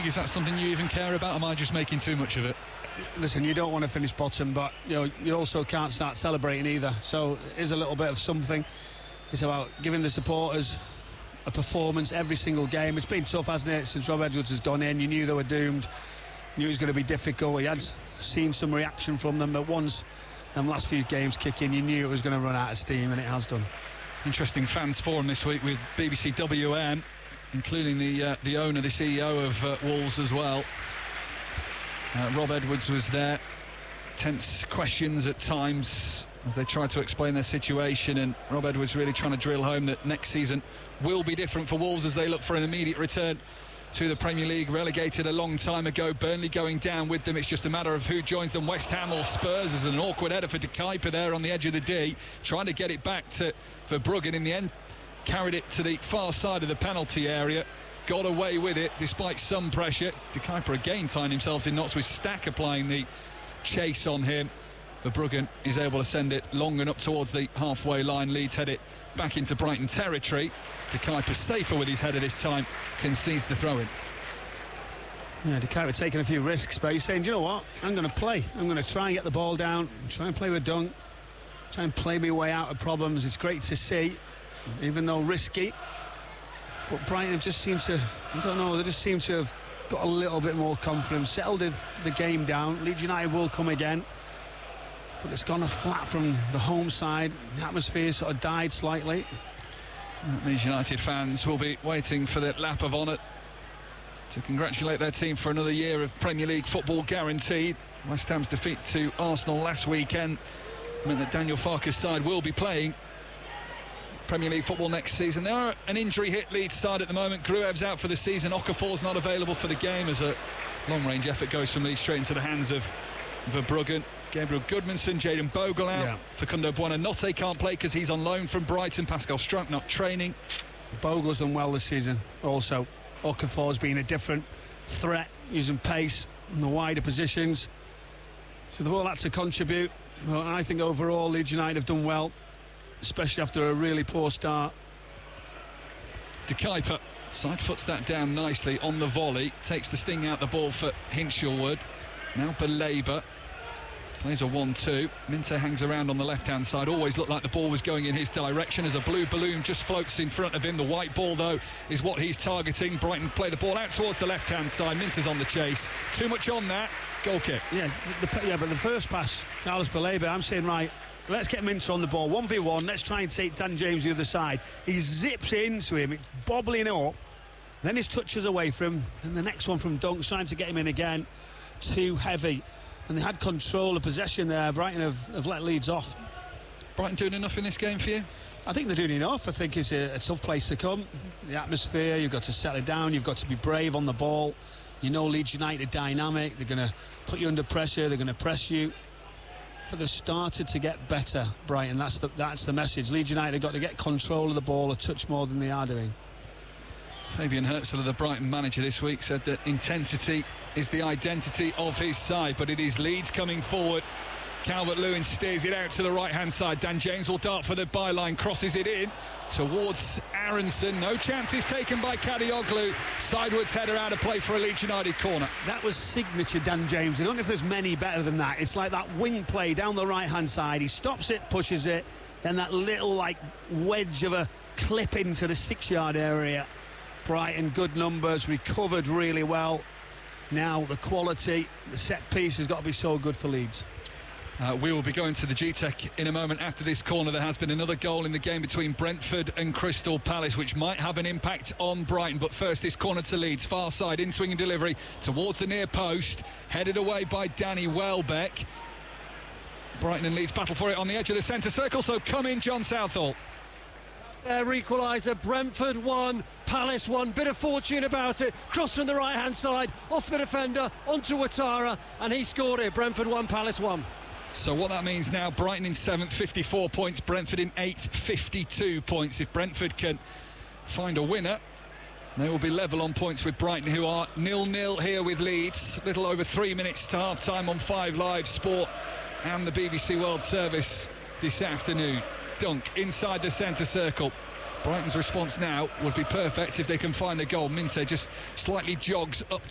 League? Is that something you even care about? Am I just making too much of it? Listen, you don't want to finish bottom, but you also can't start celebrating either. So it is a little bit of something. It's about giving the supporters a performance every single game. It's been tough, hasn't it, since Rob Edwards has gone in. You knew they were doomed. You knew it was going to be difficult. He had seen some reaction from them, but once them last few games kick in, you knew it was going to run out of steam, and it has done. Interesting fans forum this week with BBC WM, including the owner, the CEO of Wolves as well. Rob Edwards was there. Tense questions at times as they tried to explain their situation, and Rob Edwards really trying to drill home that next season will be different for Wolves as they look for an immediate return to the Premier League. Relegated a long time ago, Burnley going down with them. It's just a matter of who joins them, West Ham or Spurs. There's an awkward header for De Kuyper there on the edge of the D, trying to get it back to Verbruggen. In the end, carried it to the far side of the penalty area, got away with it despite some pressure. De Kuyper again tying himself in knots with Stack applying the chase on him. Verbruggen is able to send it long and up towards the halfway line. Leeds head it back into Brighton territory. De Kuyper safer with his header this time, concedes the throw-in. Yeah, De Kuyper taking a few risks, but he's saying, do you know what, I'm going to play. I'm going to try and get the ball down, try and play with Dunk, try and play my way out of problems. It's great to see, even though risky. But Brighton have just seemed to, I don't know, they just seem to have got a little bit more confidence, settled the game down. Leeds United will come again, but it's gone flat from the home side. The atmosphere sort of died slightly. Leeds United fans will be waiting for the lap of honour to congratulate their team for another year of Premier League football guaranteed. West Ham's defeat to Arsenal last weekend meant that Daniel Farke's side will be playing Premier League football next season. They are an injury-hit Leeds side at the moment. Gruev's out for the season. Okafor's not available for the game as a long-range effort goes from Leeds straight into the hands of Verbruggen. Gabriel Goodmanson, Jayden Bogle out. Yeah. Facundo Buonanotte can't play because he's on loan from Brighton. Pascal Struijk not training. Bogle's done well this season also. Okafor's been a different threat, using pace in the wider positions. So they've all had to contribute. Well, I think overall Leeds United have done well, especially after a really poor start. De Kuyper side foots that down nicely on the volley, takes the sting out the ball for Hinshelwood. Now Baleba plays a 1-2. Minte hangs around on the left-hand side. Always looked like the ball was going in his direction as a blue balloon just floats in front of him. The white ball, though, is what he's targeting. Brighton play the ball out towards the left-hand side. Minte's on the chase. Too much on that. Goal kick. Yeah, but the first pass, Carlos Baleba, I'm saying, right, let's get Minte on the ball. 1v1, let's try and take Dan James the other side. He zips into him, it's bobbling up. Then his touches away from him. And the next one from Dunk, trying to get him in again. Too heavy. And they had control of possession there. Brighton have let Leeds off. Brighton doing enough in this game for you? I think they're doing enough. I think it's a tough place to come. The atmosphere, you've got to settle down, you've got to be brave on the ball. You know Leeds United are dynamic, they're going to put you under pressure, they're going to press you. But they've started to get better, Brighton. That's the message. Leeds United have got to get control of the ball a touch more than they are doing. Fabian Herzl, the Brighton manager this week, said that intensity is the identity of his side, but it is Leeds coming forward. Calvert-Lewin steers it out to the right-hand side. Dan James will dart for the byline, crosses it in towards Aronson. No chances taken by Kadioglu. Sideways header out of play for a Leeds United corner. That was signature Dan James. I don't know if there's many better than that. It's like that wing play down the right-hand side. He stops it, pushes it, then that little like wedge of a clip into the 6-yard area. Brighton, good numbers, recovered really well. Now the quality, the set piece has got to be so good for Leeds. We will be going to the G-Tech in a moment after this corner. There has been another goal in the game between Brentford and Crystal Palace, which might have an impact on Brighton. But first, this corner to Leeds, far side, in-swinging delivery towards the near post, headed away by Danny Welbeck. Brighton and Leeds battle for it on the edge of the centre circle, so come in, John Southall. Their equaliser, Brentford 1, Palace 1, bit of fortune about it, cross from the right-hand side, off the defender, onto Ouattara, and he scored it. Brentford 1, Palace 1. So what that means now, Brighton in 7th, 54 points, Brentford in 8th, 52 points. If Brentford can find a winner, they will be level on points with Brighton, who are 0-0 here with Leeds. Little over 3 minutes to half-time on 5 Live Sport and the BBC World Service this afternoon. Dunk inside the centre circle. Brighton's response now would be perfect if they can find a goal. Minte just slightly jogs up